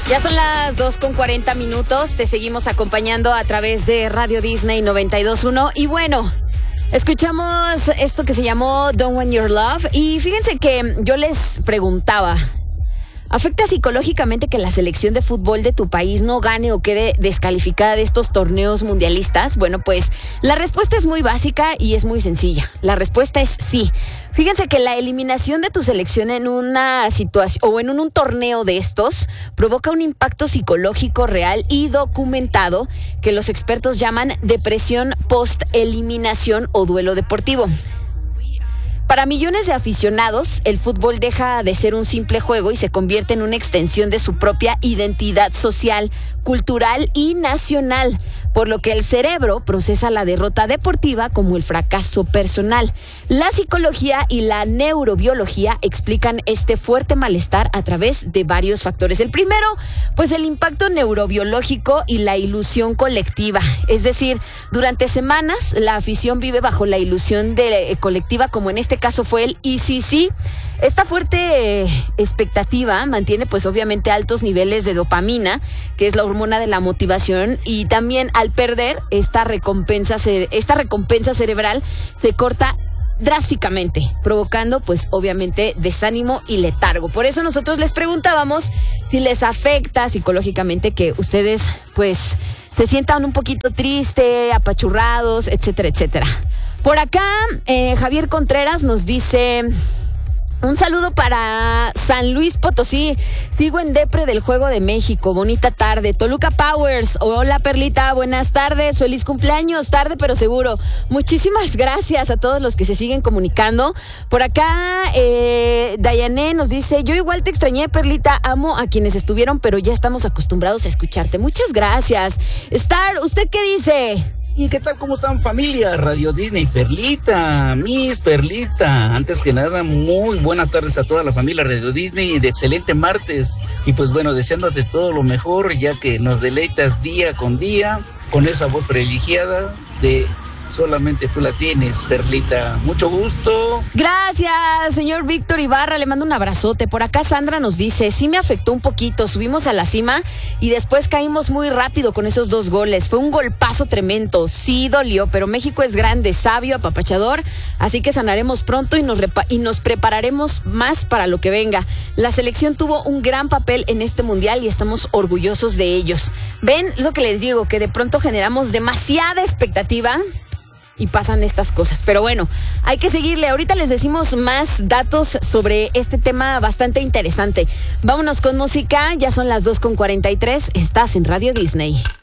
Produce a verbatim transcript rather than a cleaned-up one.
Ya son las dos con cuarenta minutos, te seguimos acompañando a través de Radio Disney noventa y dos punto uno y bueno, escuchamos esto que se llamó Don't Want Your Love y fíjense que yo les preguntaba, ¿afecta psicológicamente que la selección de fútbol de tu país no gane o quede descalificada de estos torneos mundialistas? Bueno, pues la respuesta es muy básica y es muy sencilla. La respuesta es sí. Fíjense que la eliminación de tu selección en una situación o en un, un torneo de estos provoca un impacto psicológico real y documentado que los expertos llaman depresión post-eliminación o duelo deportivo. Para millones de aficionados, el fútbol deja de ser un simple juego y se convierte en una extensión de su propia identidad social, cultural y nacional, por lo que el cerebro procesa la derrota deportiva como el fracaso personal. La psicología y la neurobiología explican este fuerte malestar a través de varios factores. El primero, pues el impacto neurobiológico y la ilusión colectiva. Es decir, durante semanas la afición vive bajo la ilusión de, eh, colectiva, como en este caso fue el I C C. Esta fuerte eh, expectativa mantiene pues obviamente altos niveles de dopamina, que es la hormona de la motivación, y también al perder esta recompensa, esta recompensa cerebral se corta drásticamente, provocando pues obviamente desánimo y letargo. Por eso nosotros les preguntábamos si les afecta psicológicamente que ustedes pues se sientan un poquito tristes, apachurrados, etcétera, etcétera. Por acá, eh, Javier Contreras nos dice: un saludo para San Luis Potosí. Sigo en depre del Juego de México. Bonita tarde. Toluca Powers. Hola, Perlita. Buenas tardes. Feliz cumpleaños. Tarde, pero seguro. Muchísimas gracias a todos los que se siguen comunicando. Por acá, eh, Dayané nos dice: yo igual te extrañé, Perlita. Amo a quienes estuvieron, pero ya estamos acostumbrados a escucharte. Muchas gracias. Star, ¿usted qué dice? ¿Y qué tal? ¿Cómo están, familia? Radio Disney, Perlita, Miss Perlita. Antes que nada, muy buenas tardes a toda la familia Radio Disney, de excelente martes. Y pues bueno, deseándote todo lo mejor, ya que nos deleitas día con día con esa voz privilegiada de solamente tú la tienes, Perlita. Mucho gusto. Gracias, señor Víctor Ibarra. Le mando un abrazote. Por acá Sandra nos dice: sí me afectó un poquito. Subimos a la cima y después caímos muy rápido con esos dos goles. Fue un golpazo tremendo. Sí dolió, pero México es grande, sabio, apapachador. Así que sanaremos pronto y nos, repa- y nos prepararemos más para lo que venga. La selección tuvo un gran papel en este mundial y estamos orgullosos de ellos. ¿Ven lo que les digo? Que de pronto generamos demasiada expectativa y pasan estas cosas. Pero bueno, hay que seguirle. Ahorita les decimos más datos sobre este tema bastante interesante. Vámonos con música. Ya son las dos con cuarenta y tres. Estás en Radio Disney.